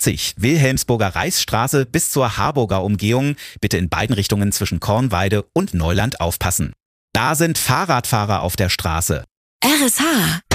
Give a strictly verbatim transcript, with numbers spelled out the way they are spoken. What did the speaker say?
achtzig, Wilhelmsburger Reichsstraße bis zur Harburger Umgehung. Bitte in beiden Richtungen zwischen Kornweide und Neuland aufpassen. Da sind Fahrradfahrer auf der Straße. R S H.